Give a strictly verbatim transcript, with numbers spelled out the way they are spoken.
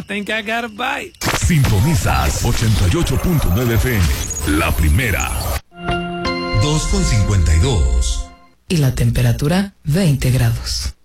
think I got a bite. Sintonizas ochenta y ocho punto nueve F M. La primera. dos con cincuenta y dos. Y la temperatura veinte grados.